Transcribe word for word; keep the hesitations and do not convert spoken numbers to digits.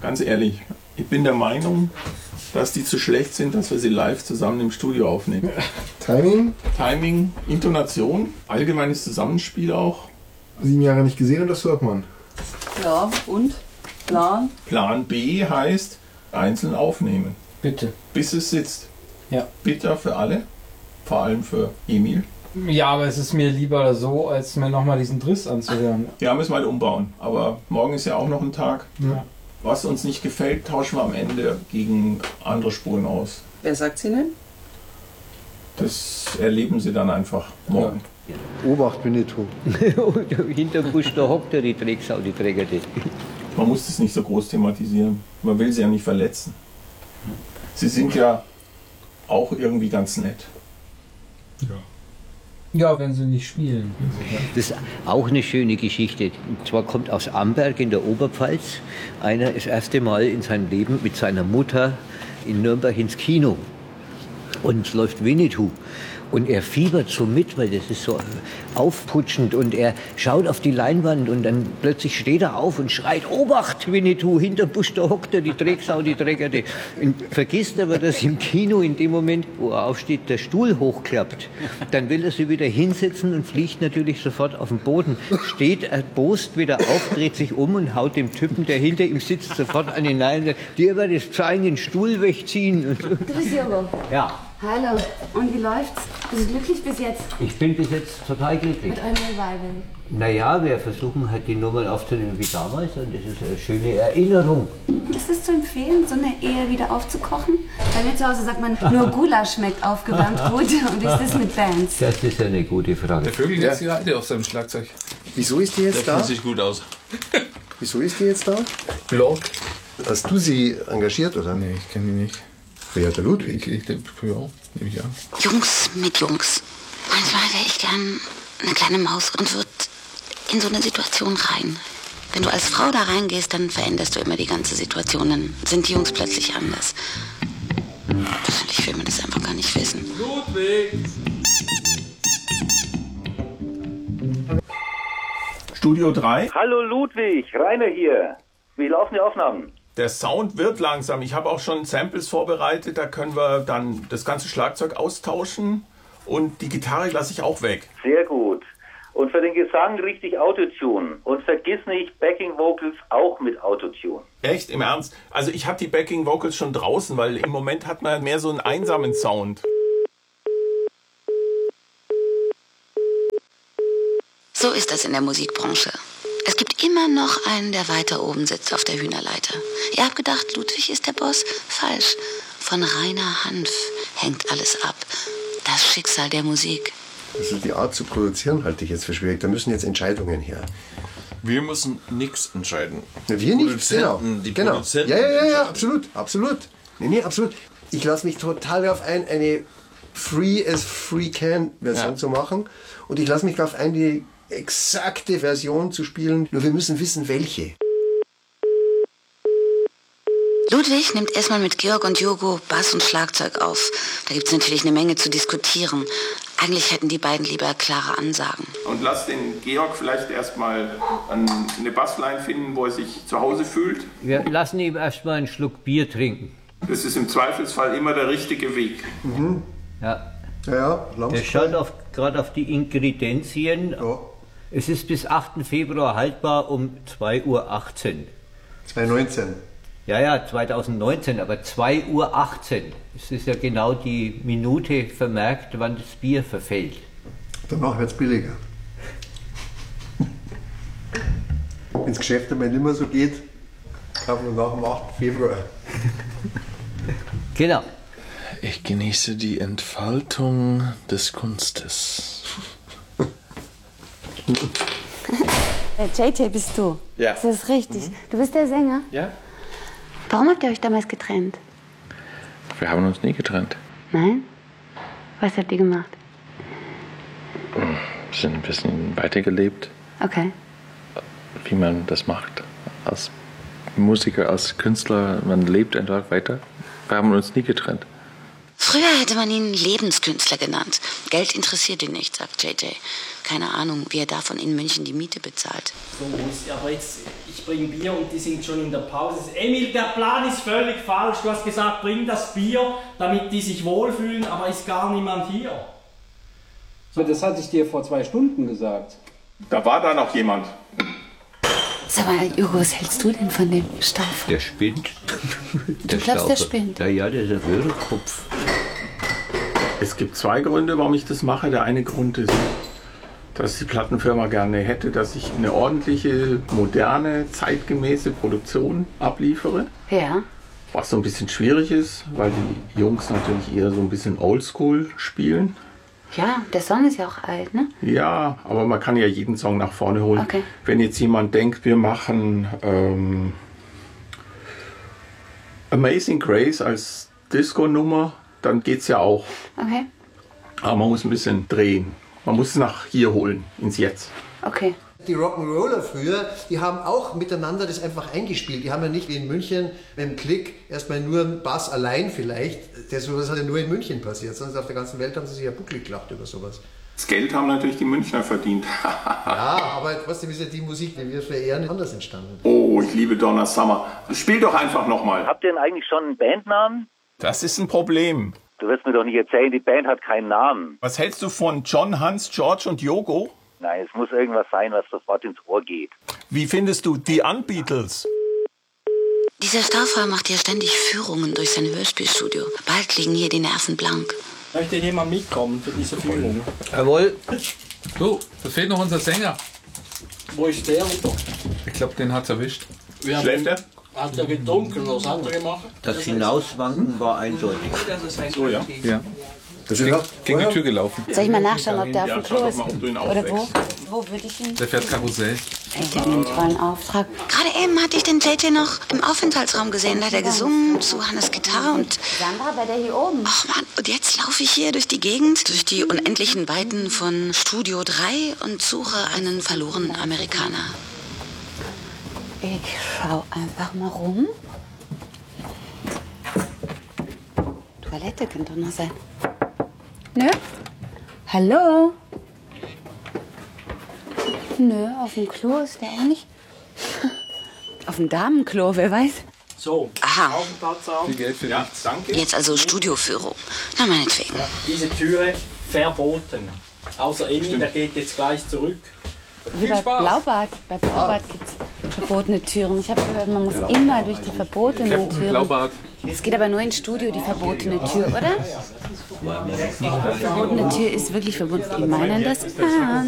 Ganz ehrlich, ich bin der Meinung, dass die zu schlecht sind, dass wir sie live zusammen im Studio aufnehmen. Timing? Timing, Intonation, allgemeines Zusammenspiel auch. Sieben Jahre nicht gesehen und das hört man. Ja, und? Plan? Plan B heißt, einzeln aufnehmen. Bitte. Bis es sitzt. Ja. Bitter für alle, vor allem für Emil. Ja, aber es ist mir lieber so, als mir nochmal diesen Driss anzuhören. Ja, müssen wir halt umbauen. Aber morgen ist ja auch noch ein Tag. Ja. Was uns nicht gefällt, tauschen wir am Ende gegen andere Spuren aus. Wer sagt sie denn? Das erleben sie dann einfach morgen. Ja. Obacht, Benito. Hinterm Busch, da hockt er, die Drecksau, die Trägerte. Man muss das nicht so groß thematisieren. Man will sie ja nicht verletzen. Sie sind ja auch irgendwie ganz nett. Ja. Ja, wenn sie nicht spielen. Das ist auch eine schöne Geschichte. Und zwar kommt aus Amberg in der Oberpfalz einer das erste Mal in seinem Leben mit seiner Mutter in Nürnberg ins Kino. Und es läuft Winnetou. Und er fiebert so mit, weil das ist so aufputschend. Und er schaut auf die Leinwand und dann plötzlich steht er auf und schreit: Obacht, Winnetou, hinterm Busch, da hockt er, die Drecksau, die Dreckerte. Und vergisst aber, dass im Kino in dem Moment, wo er aufsteht, der Stuhl hochklappt. Dann will er sich wieder hinsetzen und fliegt natürlich sofort auf den Boden. Steht erbost wieder auf, dreht sich um und haut dem Typen, der hinter ihm sitzt, sofort an den Leinen. Dir wird das zeigen, den Stuhl wegziehen. Du bist Jogo. Ja. Hallo. Und wie läuft's? Bist du glücklich bis jetzt? Ich bin bis jetzt total glücklich. Mit eurem Revival? Naja, wir versuchen halt die Nummern aufzunehmen wie damals und das ist eine schöne Erinnerung. Ist es zu empfehlen, so eine Ehe wieder aufzukochen? Bei mir zu Hause sagt man, nur Gulasch schmeckt aufgewärmt gut. Und wie ist das mit Bands? Das ist eine gute Frage. Der Vögel jetzt die Alte auf seinem Schlagzeug. Wieso ist die jetzt Der da? kennt sich gut aus. Wieso ist die jetzt da? Blog? Hast du sie engagiert, oder? Nee, ich kenne die nicht. Ja, der Ludwig. Ich, ich, ja, nehme ich an. Jungs mit Jungs. Manchmal wäre ich gern eine kleine Maus und würde in so eine Situation rein. Wenn du als Frau da reingehst, dann veränderst du immer die ganze Situation. Dann sind die Jungs plötzlich anders. Persönlich will man das einfach gar nicht wissen. Ludwig! Studio drei. Hallo Ludwig, Rainer hier. Wie laufen die Aufnahmen? Der Sound wird langsam. Ich habe auch schon Samples vorbereitet. Da können wir dann das ganze Schlagzeug austauschen. Und die Gitarre lasse ich auch weg. Sehr gut. Und für den Gesang richtig Autotune. Und vergiss nicht, Backing Vocals auch mit Autotune. Echt? Im Ernst? Also ich habe die Backing Vocals schon draußen, weil im Moment hat man mehr so einen einsamen Sound. So ist das in der Musikbranche. Es gibt immer noch einen, der weiter oben sitzt auf der Hühnerleiter. Ihr habt gedacht, Ludwig ist der Boss? Falsch. Von Rainer Hanf hängt alles ab. Das Schicksal der Musik. Also die Art zu produzieren halte ich jetzt für schwierig. Da müssen jetzt Entscheidungen her. Wir müssen nichts entscheiden. Ja, wir nicht, genau. Die genau. Produzenten Ja, ja, ja, ja, absolut, absolut. Nee, nee, absolut. Ich lasse mich total darauf ein, eine Free as Free Can Version Ja. zu machen. Und ich lasse mich darauf ein, die exakte Version zu spielen. Nur wir müssen wissen, welche. Ludwig nimmt erstmal mit Georg und Jogo Bass und Schlagzeug auf. Da gibt es natürlich eine Menge zu diskutieren. Eigentlich hätten die beiden lieber klare Ansagen. Und lass den Georg vielleicht erstmal eine Bassline finden, wo er sich zu Hause fühlt. Wir lassen ihm erstmal einen Schluck Bier trinken. Das ist im Zweifelsfall immer der richtige Weg. Mhm. Ja. Ja, ja, Der langsam. schaut auf, gerade auf die Ingredienzien. Ja. Es ist bis achten Februar haltbar um zwei Uhr achtzehn. zweitausendneunzehn. Ja, ja, zweitausendneunzehn, aber zwei Uhr achtzehn. Es ist ja genau die Minute vermerkt, wann das Bier verfällt. Danach wird es billiger. Wenn das Geschäft einmal nicht mehr so geht, kaufen wir nach dem achten Februar. Genau. Ich genieße die Entfaltung des Kunstes. J J bist du. Ja. Ist das richtig? Du bist der Sänger? Ja? Warum habt ihr euch damals getrennt? Wir haben uns nie getrennt. Nein? Was habt ihr gemacht? Wir sind ein bisschen weitergelebt, Okay. wie man das macht. Als Musiker, als Künstler, man lebt einfach weiter. Wir haben uns nie getrennt. Früher hätte man ihn Lebenskünstler genannt. Geld interessiert ihn nicht, sagt J J. Keine Ahnung, wie er davon in München die Miete bezahlt. So, aber jetzt, ich bringe Bier und die sind schon in der Pause. Emil, der Plan ist völlig falsch. Du hast gesagt, bring das Bier, damit die sich wohlfühlen, aber ist gar niemand hier. So, das hatte ich dir vor zwei Stunden gesagt. Da war da noch jemand. Sag mal, Hugo, was hältst du denn von dem Stauf? Der spinnt. Du glaubst, der spinnt? Ja, ja, der ist ein Wirrkopf. Es gibt zwei Gründe, warum ich das mache. Der eine Grund ist, dass die Plattenfirma gerne hätte, dass ich eine ordentliche, moderne, zeitgemäße Produktion abliefere. Ja. Was so ein bisschen schwierig ist, weil die Jungs natürlich eher so ein bisschen Oldschool spielen. Ja, der Song ist ja auch alt, ne? Ja, aber man kann ja jeden Song nach vorne holen. Okay. Wenn jetzt jemand denkt, wir machen ähm, Amazing Grace als Disco-Nummer, dann geht's ja auch. Okay. Aber man muss ein bisschen drehen. Man muss es nach hier holen, ins Jetzt. Okay. Die Rock'n'Roller früher, die haben auch miteinander das einfach eingespielt. Die haben ja nicht wie in München mit dem Klick erstmal nur einen Bass allein vielleicht. Das sowas hat ja nur in München passiert. Sonst auf der ganzen Welt haben sie sich ja bucklig gelacht über sowas. Das Geld haben natürlich die Münchner verdient. Ja, aber trotzdem ist ja die Musik, die wir verehren, anders entstanden. Oh, ich liebe Donna Summer. Spiel doch einfach nochmal. Habt ihr denn eigentlich schon einen Bandnamen? Das ist ein Problem. Du wirst mir doch nicht erzählen, die Band hat keinen Namen. Was hältst du von John, Hans, George und Yogo? Nein, es muss irgendwas sein, was sofort ins Ohr geht. Wie findest du die Un-Beatles? Dieser Stauffer macht ja ständig Führungen durch sein Hörspielstudio. Bald liegen hier die Nerven blank. Möchte jemand mitkommen für diese Führung? Jawohl. Du, da fehlt noch unser Sänger. Wo ist der wieder? Ich glaube, den hat's erwischt. Schläft er? Hat er getrunken? Was hat er gemacht? Das Hinauswanken war eindeutig. So, ja. Ja. Das ging gegen die Tür gelaufen. Soll ich mal nachschauen, ob der auf Ja, dem schau Klo doch ist? mal, ob du ihn Oder wo? aufwächst. Wo würde ich ihn? Der fährt Karussell. Ich hätte einen tollen Auftrag. Gerade eben hatte ich den J J noch im Aufenthaltsraum gesehen. Da hat er gesungen zu Hannes Gitarre und... Sandra, bei der hier oben. Ach Mann, und jetzt laufe ich hier durch die Gegend, durch die unendlichen Weiten von Studio drei und suche einen verlorenen Amerikaner. Ich schau einfach mal rum. Toilette könnte doch noch sein. Nö? Hallo? Nö, auf dem Klo ist der auch nicht. Auf dem Damenklo, wer weiß. So, Aha. Aufenthaltsraum. Viel Geld für Ja, nichts. danke. Jetzt also Studioführung. Na, meinetwegen. Diese Türe verboten. Außer Emil, der geht jetzt gleich zurück. Wie bei Blaubart. Bei Blaubart gibt es verbotene Türen. Ich habe gehört, man muss immer durch die verbotene Tür. Blaubart. Es geht aber nur ins Studio, die verbotene Tür, oder? Die verbotene Tür ist wirklich verboten. Die meinen das ernst.